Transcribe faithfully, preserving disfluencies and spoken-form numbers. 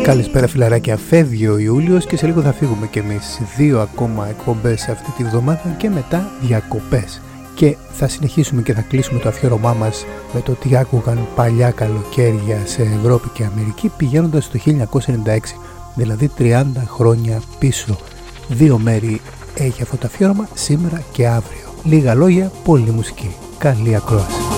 Καλησπέρα φιλαράκια, φεύγει ο Ιούλιος και σε λίγο θα φύγουμε κι εμείς. Δύο ακόμα εκπομπές αυτή τη βδομάδα και μετά διακοπές. Και θα συνεχίσουμε και θα κλείσουμε το αφιέρωμά μας με το τι άκουγαν παλιά καλοκαίρια σε Ευρώπη και Αμερική, πηγαίνοντας στο χίλια εννιακόσια ενενήντα έξι, δηλαδή τριάντα χρόνια πίσω. Δύο μέρη έχει αυτό το αφιέρωμα, σήμερα και αύριο. Λίγα λόγια, πολλή μουσική. Καλή ακρόαση.